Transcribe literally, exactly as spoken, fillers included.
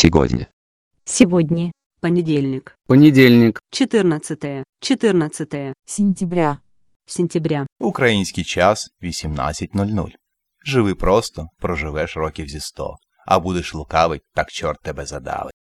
Сегодня. Сегодня. Понедельник. Понедельник. Чотирнадцяте. Чотирнадцяте. Сентября. Сентября. Український час вісімнадцять нуль нуль. Живи просто, проживеш років зі сто. А будеш лукавий, так чорт тебе задавить.